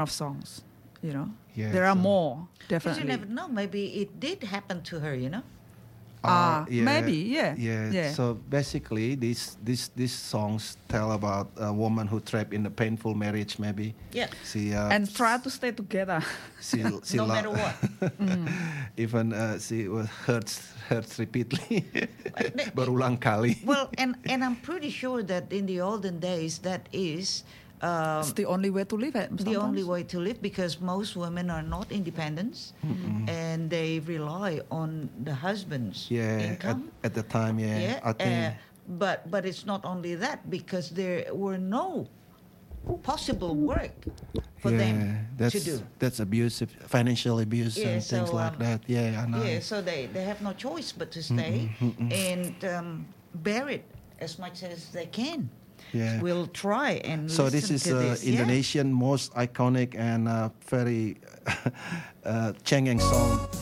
of songs, you know. Yeah, There are so- more, But definitely. you never know. Maybe it did happen to her, you know. Maybe, yeah. Yeah. So basically, these songs tell about a woman who trapped in a painful marriage. Maybe. Yeah. She And try to stay together. she No matter what. Even she was hurts repeatedly. But- Berulang kali. Well, and I'm pretty sure that in the olden days, that is It's the only way to live it. the only way to live, because most women are not independent and they rely on the husband's Yeah, income. at the time, yeah. I think. But it's not only that, because there were no possible work for them that's, to do. That's abusive, financial abuse Yeah, and things so, like that. Yeah, I know. Yeah, so they have no choice but to stay and bear it as much as they can. Yeah. We'll try and So this listen is to this. Indonesian most iconic and very Cengeng song.